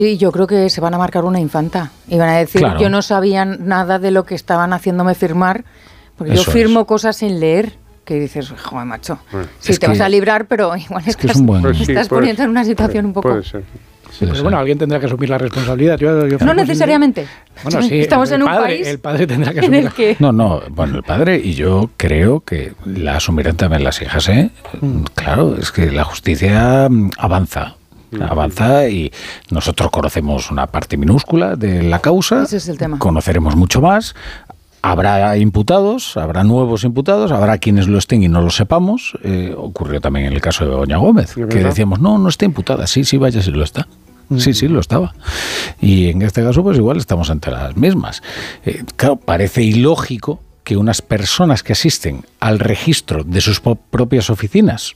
Y yo creo que se van a marcar una infanta. Y van a decir, claro, yo no sabía nada de lo que estaban haciéndome firmar, porque yo firmo cosas sin leer. Que dices, joder, macho, sí, te vas a librar, pero igual estás poniendo en una situación un poco... Puede ser. Sí, pero bueno, alguien tendrá que asumir la responsabilidad. No necesariamente. Bueno, sí, estamos en un país. El padre tendrá que asumir. Bueno, el padre, y yo creo que la asumirán también las hijas, ¿eh? Claro, es que la justicia avanza y nosotros conocemos una parte minúscula de la causa. Ese es el tema. Conoceremos mucho más. Habrá imputados, habrá nuevos imputados, habrá quienes lo estén y no lo sepamos. Ocurrió también en el caso de Begoña Gómez, que decíamos, no está imputada. Sí, vaya, sí lo está. Sí, lo estaba. Y en este caso, pues igual estamos ante las mismas. Claro, parece ilógico que unas personas que asisten al registro de sus propias oficinas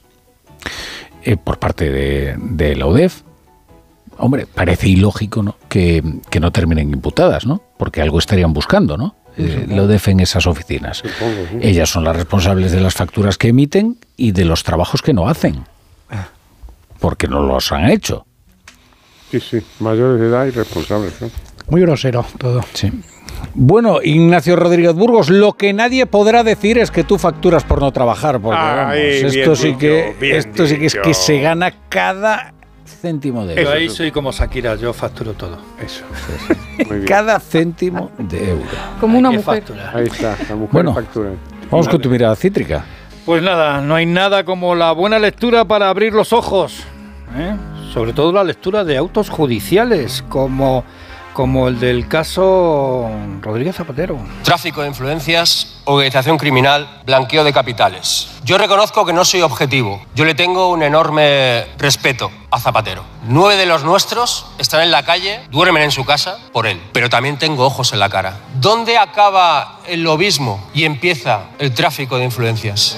por parte de la UDEF, hombre, parece ilógico, ¿no? que no terminen imputadas, ¿no? Porque algo estarían buscando, ¿no? La UDEF en esas oficinas. Supongo, sí. Ellas son las responsables de las facturas que emiten y de los trabajos que no hacen, porque no los han hecho. Sí, mayores de edad y responsables, ¿no? Muy grosero todo. Sí. Bueno, Ignacio Rodríguez Burgos, lo que nadie podrá decir es que tú facturas por no trabajar, porque esto sí que es que se gana cada céntimo de euro. Yo ahí soy como Shakira, yo facturo todo. Eso. Muy bien. Cada céntimo de euro. Como una mujer. Ahí está, la mujer factura. Vamos con tu mirada cítrica. Pues nada, no hay nada como la buena lectura para abrir los ojos, ¿eh? Sobre todo la lectura de autos judiciales, como el del caso Rodríguez Zapatero. Tráfico de influencias, organización criminal, blanqueo de capitales. Yo reconozco que no soy objetivo. Yo le tengo un enorme respeto a Zapatero. 9 de los nuestros están en la calle, duermen en su casa por él. Pero también tengo ojos en la cara. ¿Dónde acaba el lobismo y empieza el tráfico de influencias?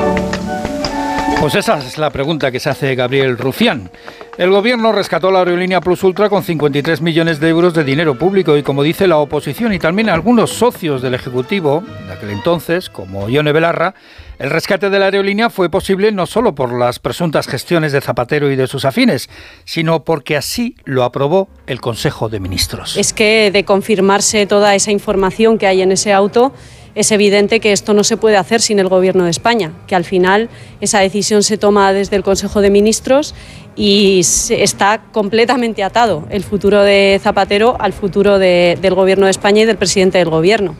Pues esa es la pregunta que se hace Gabriel Rufián. El gobierno rescató la aerolínea Plus Ultra con 53 millones de euros de dinero público y, como dice la oposición y también algunos socios del Ejecutivo de aquel entonces, como Ione Belarra, el rescate de la aerolínea fue posible no solo por las presuntas gestiones de Zapatero y de sus afines, sino porque así lo aprobó el Consejo de Ministros. Es que de confirmarse toda esa información que hay en ese auto, es evidente que esto no se puede hacer sin el Gobierno de España, que al final esa decisión se toma desde el Consejo de Ministros y está completamente atado el futuro de Zapatero al futuro del Gobierno de España y del presidente del Gobierno.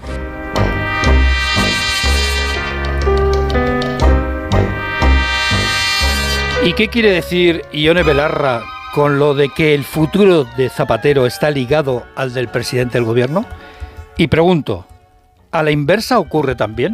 ¿Y qué quiere decir Ione Belarra con lo de que el futuro de Zapatero está ligado al del presidente del Gobierno? Y pregunto, ¿a la inversa ocurre también?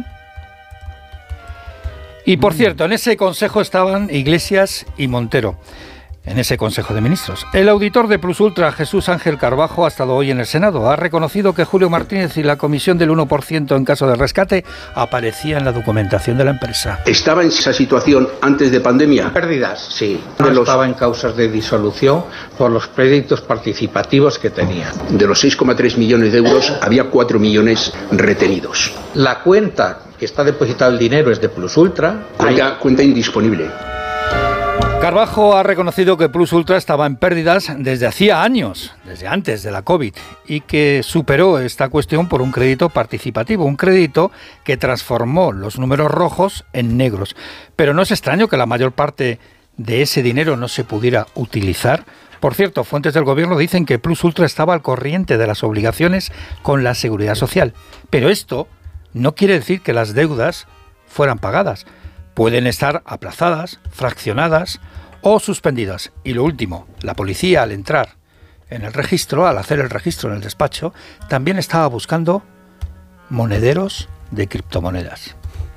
Y por cierto, en ese consejo estaban Iglesias y Montero, en ese Consejo de Ministros. El auditor de Plus Ultra, Jesús Ángel Carbajo, ha estado hoy en el Senado. Ha reconocido que Julio Martínez y la comisión del 1% en caso de rescate aparecía en la documentación de la empresa. ¿Estaba en esa situación antes de pandemia? Pérdidas, sí. No estaba en causas de disolución por los créditos participativos que tenía. De los 6,3 millones de euros, había 4 millones retenidos. La cuenta que está depositado el dinero es de Plus Ultra. Cuenta indisponible. Carbajo ha reconocido que Plus Ultra estaba en pérdidas desde hacía años, desde antes de la COVID, y que superó esta cuestión por un crédito participativo, un crédito que transformó los números rojos en negros. Pero no es extraño que la mayor parte de ese dinero no se pudiera utilizar. Por cierto, fuentes del gobierno dicen que Plus Ultra estaba al corriente de las obligaciones con la Seguridad Social. Pero esto no quiere decir que las deudas fueran pagadas. Pueden estar aplazadas, fraccionadas o suspendidas. Y lo último, la policía al entrar en el registro, al hacer el registro en el despacho, también estaba buscando monederos de criptomonedas.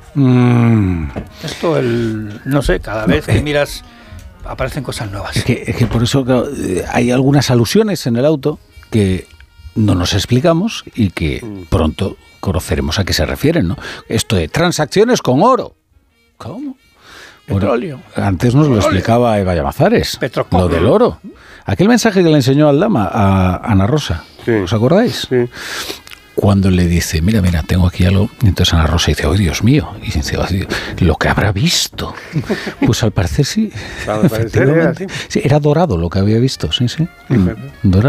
Esto, no sé, cada vez que miras aparecen cosas nuevas. Es que por eso hay algunas alusiones en el auto que no nos explicamos y que pronto conoceremos a qué se refieren, ¿no? Esto de transacciones con oro. ¿Cómo? Petróleo. Bueno, antes nos lo explicaba Eva Llamazares. Petrocom. Lo del oro. Aquel mensaje que le enseñó Aldama a Ana Rosa. Sí. ¿Os acordáis? Sí. Cuando le dice, mira, tengo aquí algo. Y entonces Ana Rosa dice, oh, Dios mío. Y dice, oh, Dios, lo que habrá visto. Pues al parecer sí. Efectivamente. Sí, era dorado lo que había visto. Sí. Dorado.